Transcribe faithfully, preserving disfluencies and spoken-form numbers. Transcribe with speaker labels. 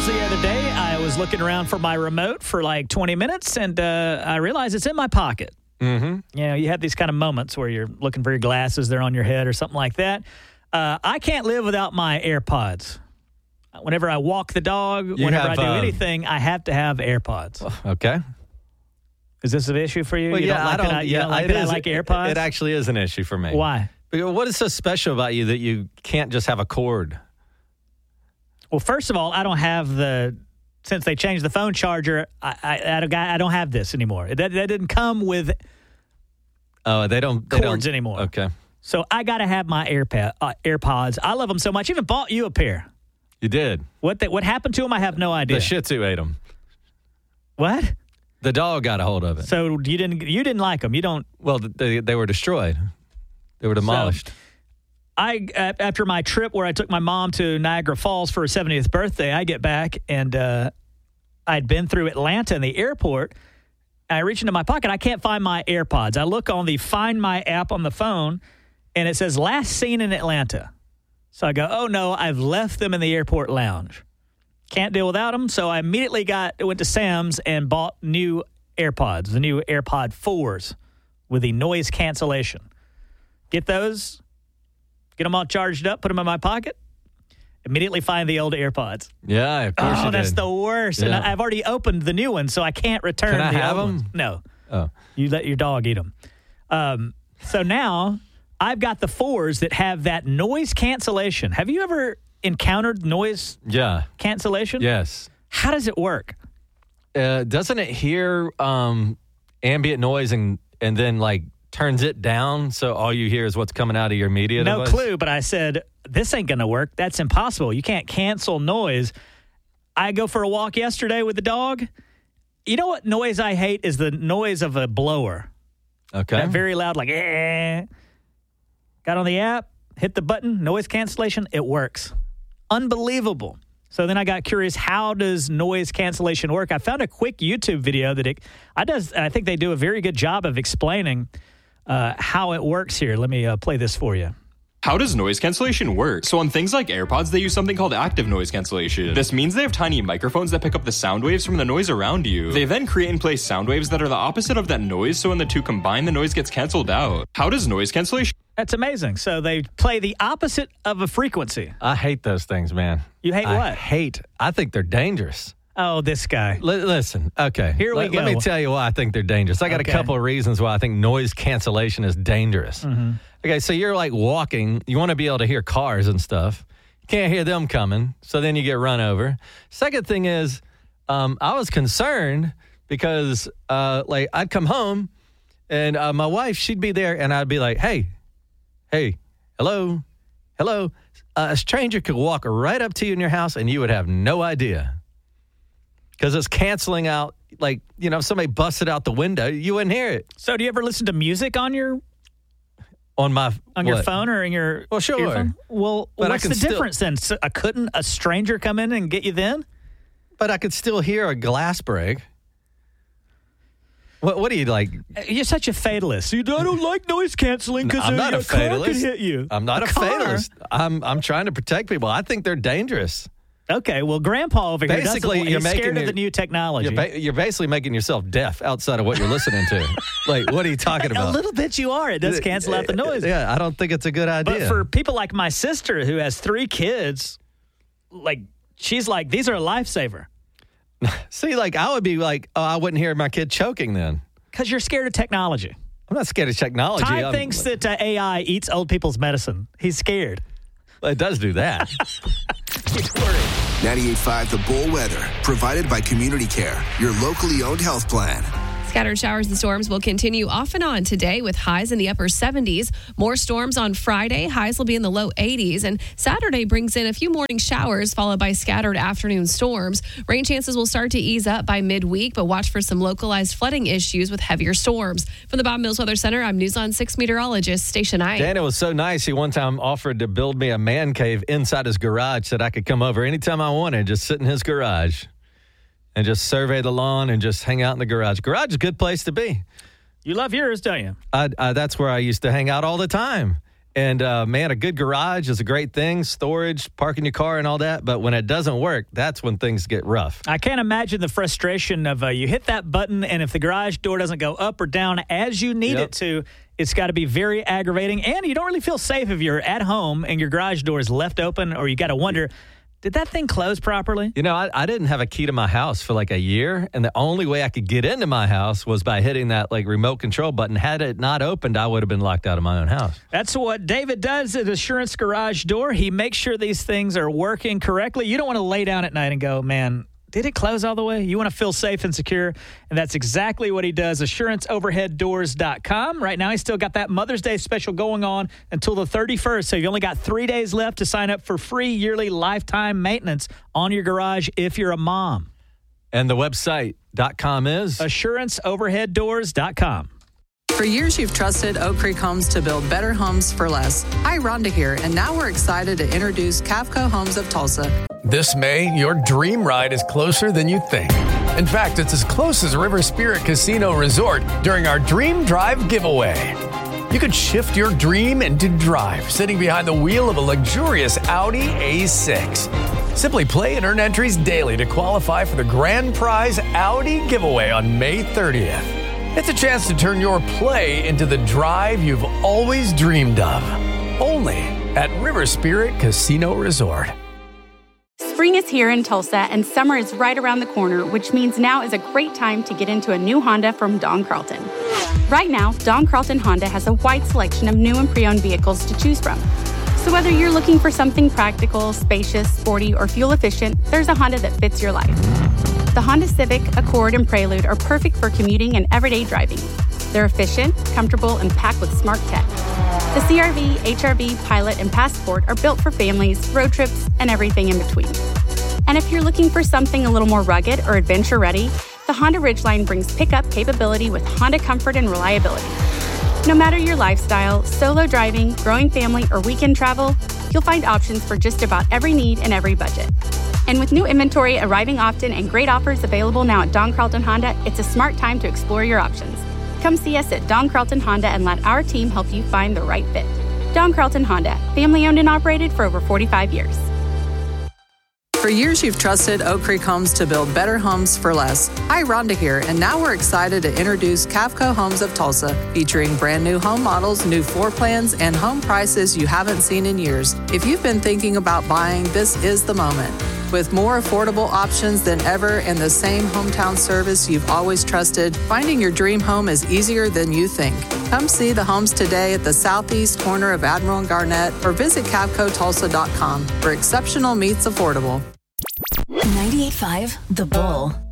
Speaker 1: AirPods the other day. I was looking around for my remote for like twenty minutes, and uh, I realized it's in my pocket.
Speaker 2: Mm-hmm.
Speaker 1: You know, you have these kind of moments where you're looking for your glasses, they're on your head or something like that. Uh, I can't live without my AirPods. Whenever I walk the dog,
Speaker 2: You
Speaker 1: whenever
Speaker 2: have,
Speaker 1: I do
Speaker 2: uh,
Speaker 1: anything, I have to have AirPods.
Speaker 2: Okay.
Speaker 1: Is this an issue for you?
Speaker 2: Well,
Speaker 1: you
Speaker 2: yeah,
Speaker 1: don't like
Speaker 2: I don't.
Speaker 1: that I, you
Speaker 2: yeah,
Speaker 1: don't like
Speaker 2: it
Speaker 1: that I
Speaker 2: is-
Speaker 1: like
Speaker 2: it-
Speaker 1: AirPods?
Speaker 2: It actually is an issue for me.
Speaker 1: Why?
Speaker 2: Because what is so special about you that you can't just have a cord?
Speaker 1: Well, first of all, I don't have the, since they changed the phone charger, I, I, I, don't, I don't have this anymore. That, that didn't come with
Speaker 2: Oh, they don't. They
Speaker 1: cords
Speaker 2: don't,
Speaker 1: anymore.
Speaker 2: Okay.
Speaker 1: So I got to have my AirPod, uh, AirPods. I love them so much. Even bought you a pair.
Speaker 2: You did.
Speaker 1: What the, what happened to them, I have no idea.
Speaker 2: The Shih Tzu ate them.
Speaker 1: What?
Speaker 2: The dog got a hold of it.
Speaker 1: So you didn't you didn't like them. You don't.
Speaker 2: Well, they they were destroyed. They were demolished.
Speaker 1: So, I uh, after my trip where I took my mom to Niagara Falls for her seventieth birthday, I get back and uh, I'd been through Atlanta in the airport. I reach into my pocket. I can't find my AirPods. I look on the Find My app on the phone, and it says last seen in Atlanta. So I go, oh no, I've left them in the airport lounge. Can't deal without them. So I immediately got went to Sam's and bought new AirPods, the new AirPod fours with the noise cancellation. Get those, get them all charged up, put them in my pocket. Immediately find the old AirPods.
Speaker 2: Yeah, of course
Speaker 1: Oh,
Speaker 2: you
Speaker 1: that's
Speaker 2: did.
Speaker 1: the worst. And
Speaker 2: Yeah.
Speaker 1: I- I've already opened the new one, so I can't return
Speaker 2: Can I
Speaker 1: the
Speaker 2: have
Speaker 1: old
Speaker 2: them?
Speaker 1: ones. No.
Speaker 2: Oh.
Speaker 1: You let your dog eat them. Um, so now I've got the fours that have that noise cancellation. Have you ever encountered noise
Speaker 2: Yeah.
Speaker 1: cancellation?
Speaker 2: Yes.
Speaker 1: How does it work?
Speaker 2: Uh, doesn't it hear um, ambient noise and and then like turns it down so all you hear is what's coming out of your media
Speaker 1: No
Speaker 2: device?
Speaker 1: clue, but I said, this ain't going to work. That's impossible. You can't cancel noise. I go for a walk yesterday with the dog. You know what noise I hate is the noise of a blower.
Speaker 2: Okay.
Speaker 1: That very loud, like, eh. Got on the app, hit the button, noise cancellation, it works. Unbelievable. So then I got curious, how does noise cancellation work? I found a quick YouTube video that it, I does. I think they do a very good job of explaining uh, how it works here. Let me uh, play this for you.
Speaker 3: How does noise cancellation work? So on things like AirPods, they use something called active noise cancellation. This means they have tiny microphones that pick up the sound waves from the noise around you. They then create and play sound waves that are the opposite of that noise, so when the two combine, the noise gets canceled out. How does noise cancellation...
Speaker 1: That's amazing. So they play the opposite of a frequency.
Speaker 2: I hate those things, man.
Speaker 1: You hate
Speaker 2: I
Speaker 1: what?
Speaker 2: hate. I think they're dangerous.
Speaker 1: Oh, this guy.
Speaker 2: L- listen, okay.
Speaker 1: Here we
Speaker 2: let,
Speaker 1: go.
Speaker 2: Let me tell you why I think they're dangerous. I got
Speaker 1: Okay.
Speaker 2: a couple of reasons why I think noise cancellation is dangerous.
Speaker 1: Mm-hmm.
Speaker 2: Okay, so you're like walking. You want to be able to hear cars and stuff. You can't hear them coming, so then you get run over. Second thing is, um, I was concerned because, uh, like, I'd come home and uh, my wife, she'd be there, and I'd be like, "Hey, hey, hello, hello." Uh, a stranger could walk right up to you in your house, and you would have no idea. Because it's canceling out, like, you know, if somebody busted out the window, you wouldn't hear it.
Speaker 1: So do you ever listen to music on your
Speaker 2: On my
Speaker 1: on your
Speaker 2: what?
Speaker 1: phone or in your
Speaker 2: Well, sure.
Speaker 1: earphone? Well,
Speaker 2: But I
Speaker 1: what's
Speaker 2: can
Speaker 1: the
Speaker 2: still-
Speaker 1: difference then? So, uh, couldn't a stranger come in and get you then?
Speaker 2: But I could still hear a glass break. What, what do you like?
Speaker 1: Uh, You're such a fatalist. You, I don't like noise canceling because
Speaker 2: I'm
Speaker 1: a,
Speaker 2: not a
Speaker 1: a car could
Speaker 2: fatalist.
Speaker 1: hit you.
Speaker 2: I'm not a,
Speaker 1: car?
Speaker 2: fatalist. I'm I'm trying to protect people. I think they're dangerous.
Speaker 1: Okay, well, Grandpa over here
Speaker 2: Basically,
Speaker 1: doesn't,
Speaker 2: you're
Speaker 1: he's
Speaker 2: making
Speaker 1: scared of
Speaker 2: your-
Speaker 1: the new technology.
Speaker 2: You're, ba- you're basically making yourself deaf outside of what you're listening to. Like, what are you talking
Speaker 1: a
Speaker 2: about?
Speaker 1: little bit you are. It does cancel out the noise.
Speaker 2: Yeah, I don't think it's a good idea.
Speaker 1: But for people like my sister who has three kids, like, she's like, these are a lifesaver.
Speaker 2: See, like, I would be like, oh, I wouldn't hear my kid choking then.
Speaker 1: Because you're scared of technology.
Speaker 2: I'm not scared of technology.
Speaker 1: Ty
Speaker 2: I'm-
Speaker 1: thinks that uh, A I eats old people's medicine. He's scared.
Speaker 2: Well, it does do that.
Speaker 4: ninety-eight point five The Bull Weather, provided by Community Care, your locally owned health plan.
Speaker 5: Scattered showers and storms will continue off and on today with highs in the upper seventies. More storms on Friday. Highs will be in the low eighties. And Saturday brings in a few morning showers followed by scattered afternoon storms. Rain chances will start to ease up by midweek, but watch for some localized flooding issues with heavier storms. From the Bob Mills Weather Center, I'm News on six meteorologist Station nine.
Speaker 2: Dan, it was so nice. He one time offered to build me a man cave inside his garage so that I could come over anytime I wanted, just sit in his garage and just survey the lawn and just hang out in the garage. Garage is a good place to be.
Speaker 1: You love yours, don't you?
Speaker 2: I, I, that's where I used to hang out all the time. And, uh, man, a good garage is a great thing, storage, parking your car and all that. But when it doesn't work, that's when things get rough.
Speaker 1: I can't imagine the frustration of uh, you hit that button, and if the garage door doesn't go up or down as you need
Speaker 2: Yep.
Speaker 1: it to, it's got to be very aggravating. And you don't really feel safe if you're at home and your garage door is left open, or you got to wonder, did that thing close properly?
Speaker 2: You know, I, I didn't have a key to my house for like a year, and the only way I could get into my house was by hitting that like remote control button. Had it not opened, I would have been locked out of my own house.
Speaker 1: That's what David does at Assurance Garage Door. He makes sure these things are working correctly. You don't want to lay down at night and go, man, did it close all the way? You want to feel safe and secure, and that's exactly what he does. assurance overhead doors dot com. Right now, he's still got that Mother's Day special going on until the thirty-first, so you've only got three days left to sign up for free yearly lifetime maintenance on your garage if you're a mom.
Speaker 2: And the website dot com is?
Speaker 1: assurance overhead doors dot com.
Speaker 6: For years, you've trusted Oak Creek Homes to build better homes for less. Hi, Rhonda here, and now we're excited to introduce Cavco Homes of Tulsa.
Speaker 7: This May, your dream ride is closer than you think. In fact, it's as close as River Spirit Casino Resort during our Dream Drive giveaway. You could shift your dream into drive, sitting behind the wheel of a luxurious Audi A six. Simply play and earn entries daily to qualify for the grand prize Audi giveaway on May thirtieth. It's a chance to turn your play into the drive you've always dreamed of. Only at River Spirit Casino Resort.
Speaker 8: Spring is here in Tulsa, and summer is right around the corner, which means now is a great time to get into a new Honda from Don Carlton. Right now, Don Carlton Honda has a wide selection of new and pre-owned vehicles to choose from. So whether you're looking for something practical, spacious, sporty, or fuel-efficient, there's a Honda that fits your life. The Honda Civic, Accord, and Prelude are perfect for commuting and everyday driving. They're efficient, comfortable, and packed with smart tech. The C R V, H R V, Pilot, and Passport are built for families, road trips, and everything in between. And if you're looking for something a little more rugged or adventure-ready, the Honda Ridgeline brings pickup capability with Honda comfort and reliability. No matter your lifestyle, solo driving, growing family, or weekend travel, you'll find options for just about every need and every budget. And with new inventory arriving often and great offers available now at Don Carlton Honda, it's a smart time to explore your options. Come see us at Don Carlton Honda and let our team help you find the right fit. Don Carlton Honda, family owned and operated for over forty-five years.
Speaker 6: For years, you've trusted Oak Creek Homes to build better homes for less. Hi, Rhonda here, and now we're excited to introduce Cavco Homes of Tulsa, featuring brand new home models, new floor plans, and home prices you haven't seen in years. If you've been thinking about buying, this is the moment. With more affordable options than ever and the same hometown service you've always trusted, finding your dream home is easier than you think. Come see the homes today at the southeast corner of Admiral and Garnett, or visit cavco tulsa dot com, where exceptional meets affordable.
Speaker 9: ninety-eight point five The Bull.